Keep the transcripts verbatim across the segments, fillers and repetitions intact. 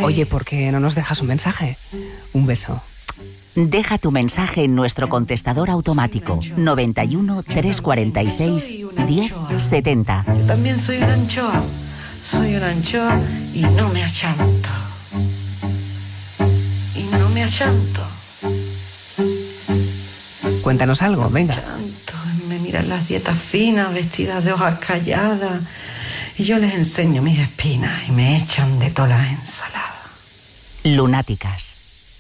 Oye, ¿por qué no nos dejas un mensaje? Un beso. Deja tu mensaje en nuestro contestador automático noventa y uno, trescientos cuarenta y seis, diez setenta. Yo también soy una anchoa, soy una anchoa y no me achanto. Y no me achanto. Cuéntanos algo, venga. Achanto, me miran las dietas finas, vestidas de hojas calladas, y yo les enseño mis espinas y me echan de todas las ensaladas. Lunáticas.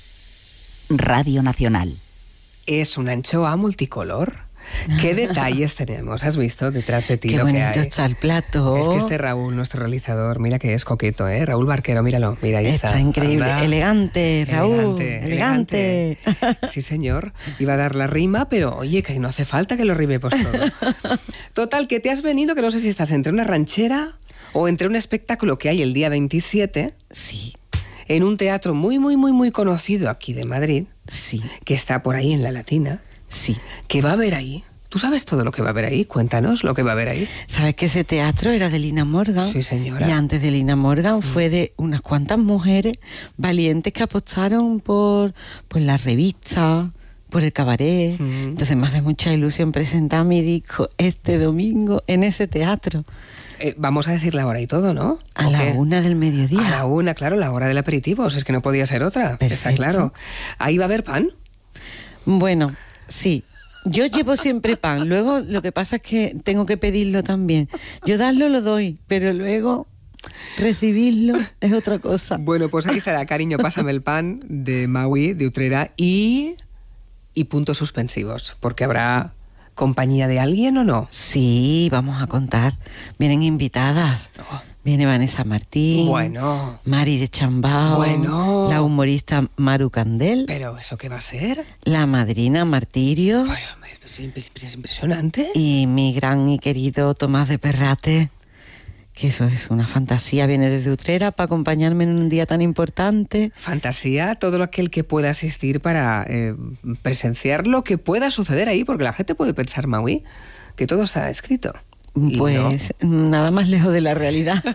Radio Nacional. Es una anchoa multicolor. ¿Qué detalles tenemos? ¿Has visto detrás de ti Qué lo que bonito hay? está el plato. Es que este Raúl, nuestro realizador, mira que es coqueto, ¿eh? Raúl Barquero, míralo, mira, ahí está. Está increíble, Anda. elegante, Raúl, Elegante, elegante. elegante. Sí, señor. Iba a dar la rima, pero oye, que no hace falta que lo rimemos todo. Total, que te has venido, que no sé si estás entre una ranchera o entre un espectáculo que hay el día veintisiete. Sí, En un teatro muy, muy, muy, muy conocido aquí de Madrid, sí, que está por ahí en la Latina. sí. ¿Qué va a haber ahí? ¿Tú sabes todo lo que va a haber ahí? Cuéntanos lo que va a haber ahí. ¿Sabes que ese teatro era de Lina Morgan? Sí, señora. Y antes de Lina Morgan mm. fue de unas cuantas mujeres valientes que apostaron por, por la revista, por el cabaret. Mm. Entonces me hace mucha ilusión presentar mi disco este domingo en ese teatro. Eh, vamos a decir la hora y todo, ¿no? A la qué? una del mediodía. A la una, claro, la hora del aperitivo. Es que no podía ser otra. Perfecto. Está claro. ¿Ahí va a haber pan? Bueno, sí. Yo llevo siempre pan. Luego lo que pasa es que tengo que pedirlo también. Yo darlo lo doy, pero luego recibirlo es otra cosa. Bueno, pues aquí estará, cariño, pásame el pan de Maui, de Utrera, y, y puntos suspensivos, porque habrá compañía de alguien o no. Sí, vamos a contar. Vienen invitadas. Oh. Viene Vanessa Martín, bueno, Mari de Chambao, bueno, la humorista Maru Candel. ¿Pero eso qué va a ser? La madrina Martirio. Bueno, es impresionante. Y mi gran y querido Tomás de Perrate, que eso es una fantasía, viene desde Utrera para acompañarme en un día tan importante. Fantasía, todo aquel que pueda asistir para eh, presenciar lo que pueda suceder ahí, porque la gente puede pensar, Maui, que todo está escrito. Pues no. Nada más lejos de la realidad.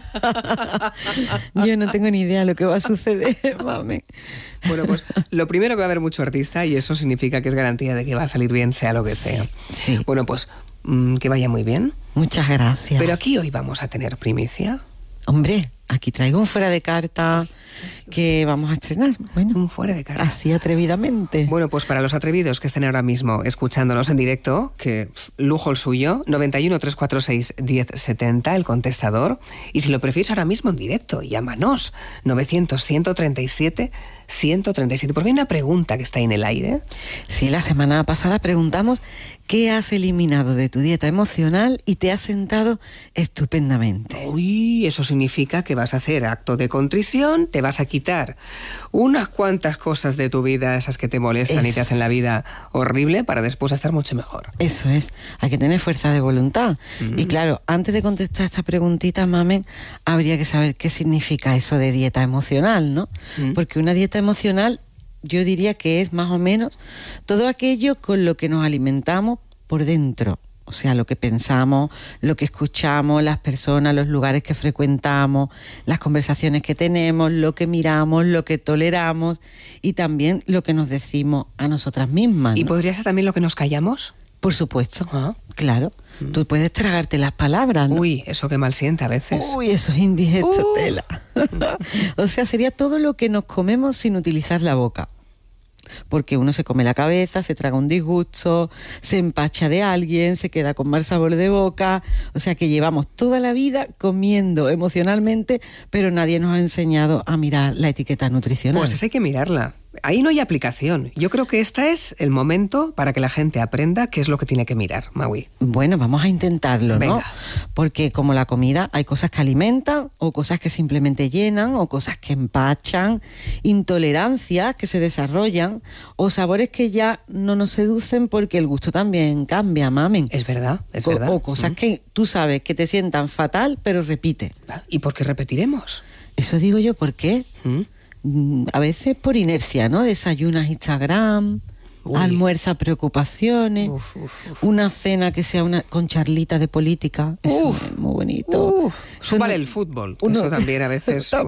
Yo no tengo ni idea de lo que va a suceder, mami. Bueno, pues lo primero que va a haber mucho artista y eso significa que es garantía de que va a salir bien, sea lo que sí, sea. Sí. Bueno, pues mmm, que vaya muy bien. Muchas gracias. Pero aquí hoy vamos a tener primicia. Hombre, aquí traigo un fuera de carta que vamos a estrenar. Bueno, un fuera de carta. Así atrevidamente. Bueno, pues para los atrevidos que estén ahora mismo escuchándonos en directo, que lujo el suyo, noventa y uno, trescientos cuarenta y seis, diez setenta, el contestador. Y si lo prefieres ahora mismo en directo, llámanos, novecientos, ciento treinta y siete, ciento treinta y siete. Porque hay una pregunta que está ahí en el aire. Sí, la semana pasada preguntamos qué has eliminado de tu dieta emocional y te has sentado estupendamente. Uy, eso significa que vas a hacer acto de contrición, te vas a quitar unas cuantas cosas de tu vida, esas que te molestan eso y te hacen la vida horrible, para después estar mucho mejor. Eso es, hay que tener fuerza de voluntad. Mm. Y claro, antes de contestar esta preguntita, mamen, habría que saber qué significa eso de dieta emocional, ¿no? Mm. Porque una dieta emocional, yo diría que es más o menos todo aquello con lo que nos alimentamos por dentro. O sea, lo que pensamos, lo que escuchamos, las personas, los lugares que frecuentamos, las conversaciones que tenemos, lo que miramos, lo que toleramos y también lo que nos decimos a nosotras mismas, ¿no? ¿Y podría ser también lo que nos callamos? Por supuesto, ¿Ah? Claro. Mm. Tú puedes tragarte las palabras, ¿no? Uy, eso que mal sienta a veces. Uy, eso es indigesto, uh. tela. O sea, sería todo lo que nos comemos sin utilizar la boca. Porque uno se come la cabeza, se traga un disgusto, se empacha de alguien, se queda con mal sabor de boca. O sea que llevamos toda la vida comiendo emocionalmente, pero nadie nos ha enseñado a mirar la etiqueta nutricional. Pues esa hay que mirarla. Ahí no hay aplicación. Yo creo que este es el momento para que la gente aprenda qué es lo que tiene que mirar, Maui. Bueno, vamos a intentarlo, Venga. ¿no? Porque como la comida, hay cosas que alimentan, o cosas que simplemente llenan, o cosas que empachan, intolerancias que se desarrollan, o sabores que ya no nos seducen porque el gusto también cambia, mamen. Es verdad, es o, verdad. O cosas mm. que tú sabes que te sientan fatal, pero repite. ¿Y por qué repetiremos? Eso digo yo, ¿por qué? ¿Mm? A veces por inercia, ¿no? Desayunas Instagram, Uy. almuerza preocupaciones, uf, uf, uf. una cena que sea una con charlita de política, eso es muy bonito. Súmale el fútbol, uno, eso también a veces...